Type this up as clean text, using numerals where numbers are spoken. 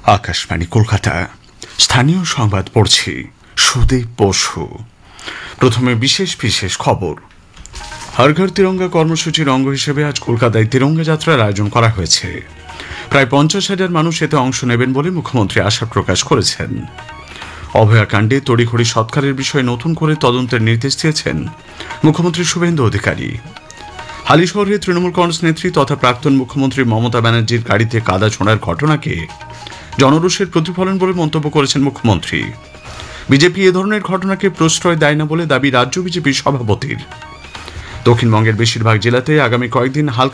আকাশবাণী কলকাতা স্থানীয় সংবাদ পড়ছি সুদীপ বসু। প্রথমে বিশেষ বিশেষ খবর। হর ঘর তিরঙ্গা কর্মসূচির অঙ্গ হিসেবে আজ কলকাতায় তিরঙ্গা যাত্রার আয়োজন করা হয়েছে। প্রায় 50,000 মানুষ এতে অংশ নেবেন বলে মুখ্যমন্ত্রী আশা প্রকাশ করেছেন। অভয়াকাণ্ডে তড়িঘড়ি সৎকারের বিষয়ে নতুন করে তদন্তের নির্দেশ দিয়েছেন মুখ্যমন্ত্রী শুভেন্দু অধিকারী। হালিশহরে তৃণমূল কংগ্রেস নেত্রী তথা প্রাক্তন মুখ্যমন্ত্রী মমতা ব্যানার্জির গাড়িতে কাদা ছোঁড়ার ঘটনাকে জনরোষের প্রতিফলন বলে মন্তব্য করেছেন মুখ্যমন্ত্রী। বিজেপি এ ধরনের ঘটনাকে প্রশ্রয় দেয় না বলে দাবি রাজ্য বিজেপির সভাপতির। দক্ষিণবঙ্গের বেশিরভাগ জেলাতে আগামী কয়েকদিন হালকা